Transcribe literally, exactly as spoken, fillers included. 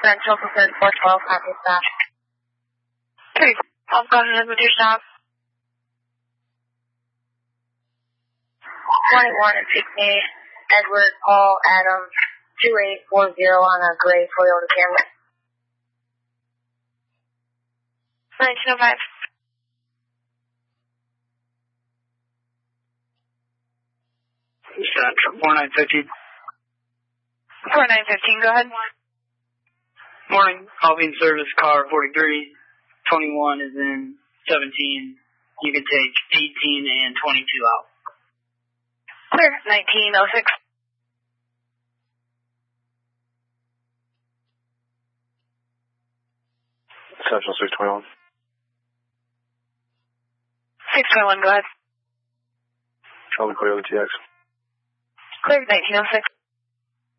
Central Preferred four twelve, copy stop. three, I've got it with your stop. twenty-one and fifty-eight, Edward Paul Adam two eight four zero on a gray Toyota Camry. nineteen oh five. Central four nine fifteen. four nine fifteen, go ahead. Morning, I'll be in service, car forty-three. twenty-one is in seventeen. You can take eighteen and twenty-two out. Clear, nineteen oh six. Central six twenty-one. six twenty-one, go ahead. Charlie Toyota T X. Clear, nineteen oh six.